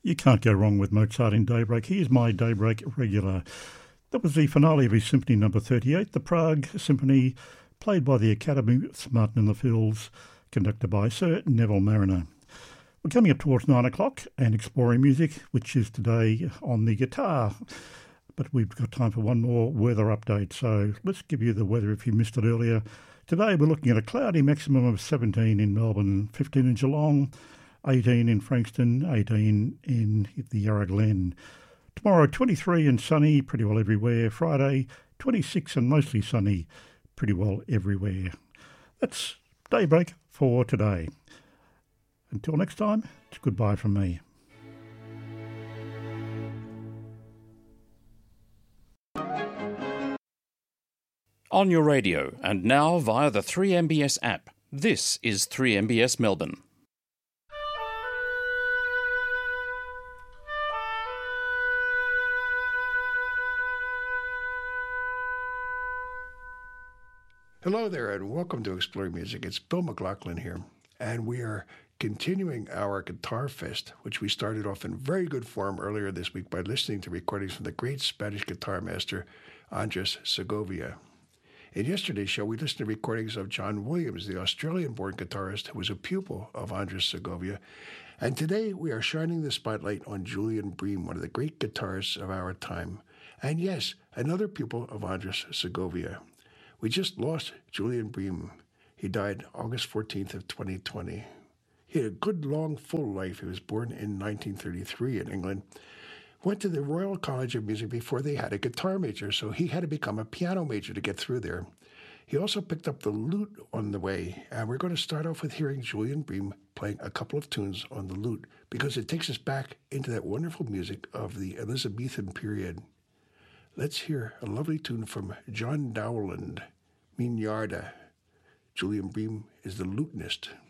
You can't go wrong with Mozart in Daybreak. He is my Daybreak regular. That was the finale of his Symphony No. 38, the Prague Symphony, played by the Academy with Martin in the Fields, conducted by Sir Neville Mariner. We're coming up towards 9 o'clock and exploring music, which is today on the guitar. But we've got time for one more weather update, so let's give you the weather if you missed it earlier. Today we're looking at a cloudy maximum of 17 in Melbourne, 15 in Geelong, 18 in Frankston, 18 in the Yarra Glen. Tomorrow 23 and sunny, pretty well everywhere. Friday 26 and mostly sunny, pretty well everywhere. That's Daybreak for today. Until next time, it's goodbye from me. On your radio and now via the 3MBS app. This is 3MBS Melbourne. Hello there and welcome to Exploring Music. It's Bill McLaughlin here, and we are continuing our Guitar Fest, which we started off in very good form earlier this week by listening to recordings from the great Spanish guitar master Andres Segovia. In yesterday's show, we listened to recordings of John Williams, the Australian-born guitarist who was a pupil of Andres Segovia. And today we are shining the spotlight on Julian Bream, one of the great guitarists of our time. And yes, another pupil of Andres Segovia. We just lost Julian Bream. He died August 14th of 2020. He had a good, long, full life. He was born in 1933 in England. Went to the Royal College of Music before they had a guitar major, so he had to become a piano major to get through there. He also picked up the lute on the way, and we're going to start off with hearing Julian Bream playing a couple of tunes on the lute, because it takes us back into that wonderful music of the Elizabethan period. Let's hear a lovely tune from John Dowland, Mignarda. Julian Bream is the lutenist.